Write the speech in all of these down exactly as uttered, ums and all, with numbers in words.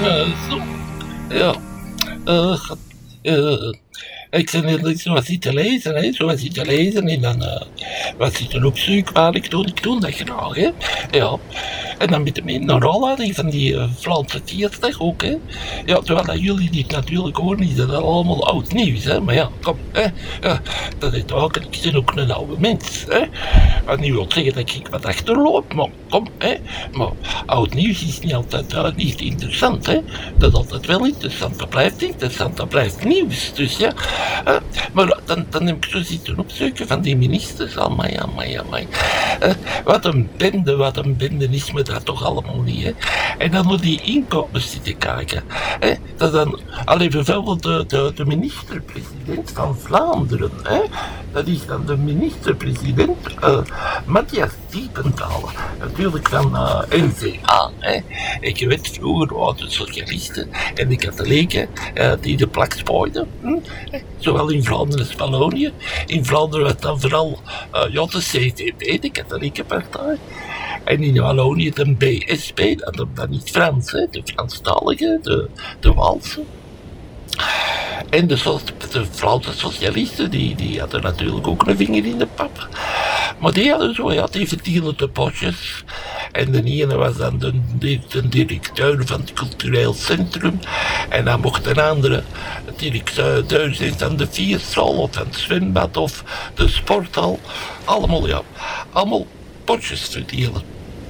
Uh, zo. Ja. Uh, uh, ik ben zo wat zitten lezen, hè. Zo wat zitten lezen en dan uh, wat zitten opzoeken waar ik doe. Ik doe dat graag, hè. Ja. En dan met de een rol hadden van die uh, Vlaamse Tiersdag ook, hè. Ja, terwijl dat jullie niet natuurlijk horen, is dat allemaal oud nieuws, hè. Maar ja, kom, hè. Ja, dat is ook, ik ben ook een oude mens, hè. Wat niet wil zeggen dat ik wat achterloop, maar kom, hè. Maar oud nieuws is niet altijd uh, niet interessant, hè. Dat is altijd wel interessant, dat blijft interessant, dat blijft nieuws. Dus ja, uh, maar dan, dan heb ik zo zitten opzoeken van die ministers, amai, amai, amai. Uh, wat een bende, wat een bende is me dat toch allemaal niet, hè. En dan door die inkomens zitten kijken, hè. Dat dan, alleen bijvoorbeeld de, de, de minister-president van Vlaanderen, hè. Dat is dan de minister-president uh, Matthias Diependalen, natuurlijk van uh, N V A. Hè. Ik weet vroeger waren de socialisten en de katholieken uh, die de plak spooiden, hm? Zowel in Vlaanderen als Wallonië. In Vlaanderen werd dan vooral uh, ja, de C D P, de katholieke partij. En in Wallonië de B S P, dat dan niet Frans, hè, de Franstalige, de, de Waalse. En de, de Vlaamse socialisten, die, die hadden natuurlijk ook een vinger in de pap. Maar die hadden zo, ja, die verdienen de potjes. En de ene was dan de, de, de directeur van het cultureel centrum. En dan mocht een andere directeur zijn van de vierstal of van het zwembad of de sporthal. Allemaal, ja, allemaal potjes verdelen.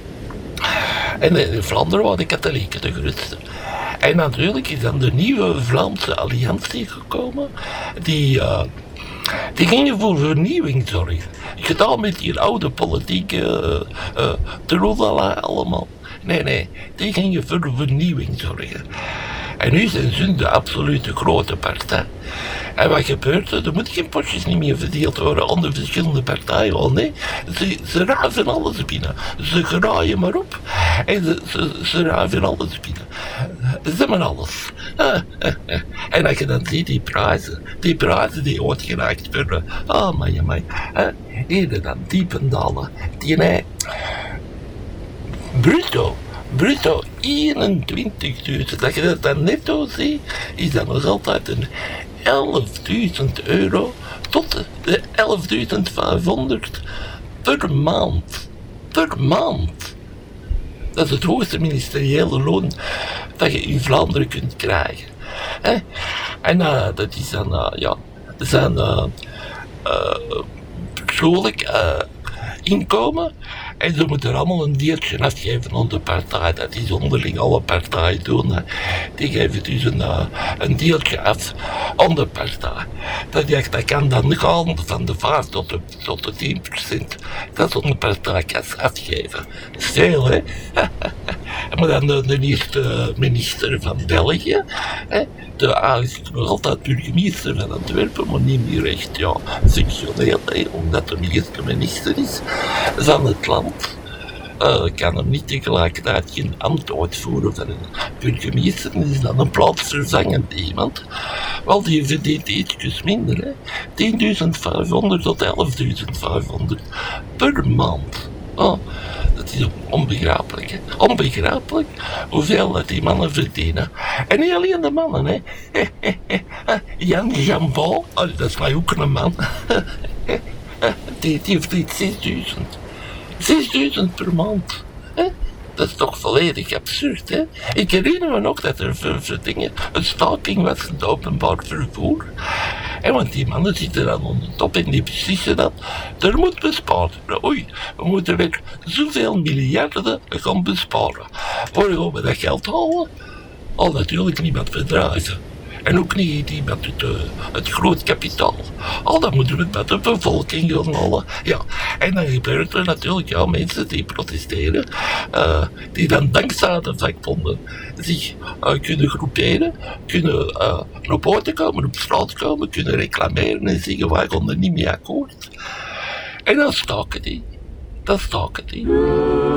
En in Vlaanderen waren de katholieken de grootste. En natuurlijk is dan de nieuwe Vlaamse Alliantie gekomen, die, uh, die gingen voor vernieuwing zorgen. Gedaan met die oude politieke uh, uh, trollala allemaal. Nee, nee, die gingen voor vernieuwing zorgen. En nu zijn ze de absolute grote partij. En wat gebeurt er? Er moeten geen potjes niet meer verdeeld worden onder verschillende partijen. Oh nee, ze, ze raven alles binnen. Ze graaien maar op. En ze, ze, ze raven alles binnen. Ze hebben alles. En als je dan ziet die prijzen, die prijzen die ooit geraakt worden. Oh, my, my. Eerder dan Diependalen. Die nee. Bruto. Bruto eenentwintigduizend. Als je dat dan netto ziet, is dat nog altijd een elfduizend euro tot de elfduizend vijfhonderd per maand. Per maand. Dat is het hoogste ministeriële loon dat je in Vlaanderen kunt krijgen. He? En uh, dat is dan, uh, ja, dat zijn uh, uh, persoonlijk uh, inkomen. En ze moeten er allemaal een deeltje afgeven aan de partij. Dat is onderling alle partijen doen. Hè. Die geven dus een, uh, een deeltje af aan de partij. Dat, dat kan dan gaan van de vijf tot de, tot de tien procent. Dat is aan de partijkas afgeven. Dat is veel, hè. Maar dan de, de eerste minister van België. Hè. De eigenlijk nog altijd burgemeester van Antwerpen, maar niet meer echt, ja, functioneel, hè, omdat de eerste minister is van het land. Uh, kan hem niet tegelijkertijd geen ambt uitvoeren van een burgemeester, en is dan een plaatsvervangend iemand. Wel, die verdient ietsjes minder, hè. tienduizend vijfhonderd tot elfduizend vijfhonderd per maand. Oh, dat is onbegrijpelijk, hè. Onbegrijpelijk hoeveel dat die mannen verdienen. En niet alleen de mannen, hè. Jan Jean-Paul, oh, dat is mij ook een man. die, die verdient zesduizend. zesduizend per maand. Hè? Dat is toch volledig absurd, hè? Ik herinner me nog dat er voor, voor dingen een staking was in het openbaar vervoer. En want die mannen zitten dan onder de top en die beslissen dat er moet bespaard worden. Oei, we moeten weer zoveel miljarden gaan besparen. Waar gaan we dat geld halen? Al natuurlijk niet met bedrijven. En ook niet die met het, uh, het groot kapitaal. Al dat moeten we met de bevolking gaan halen. Ja, en dan gebeurt er natuurlijk ja, mensen die protesteren. Uh, die dan dankzij de vakbonden zich uh, kunnen groeperen. Kunnen uh, naar buiten komen, op straat komen. Kunnen reclameren en zeggen wij gaan er niet mee akkoord. En dan staken die. Dan staken die.